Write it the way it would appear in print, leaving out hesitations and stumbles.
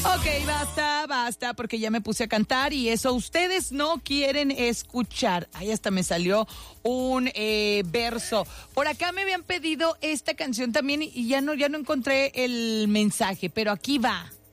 Ok, basta, porque ya me puse a cantar y eso ustedes no quieren escuchar. Ahí hasta me salió un verso. Por acá me habían pedido esta canción también y ya no encontré el mensaje, pero aquí va.